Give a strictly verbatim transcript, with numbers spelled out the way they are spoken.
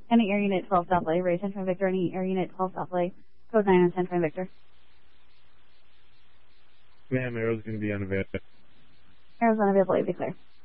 Any Air Unit twelve Southley, Ray ten from Victor, any Air Unit twelve Southley, code nine and ten from Victor. Ma'am, Arrow's going to be unavailable. Arrow's unavailable, be clear.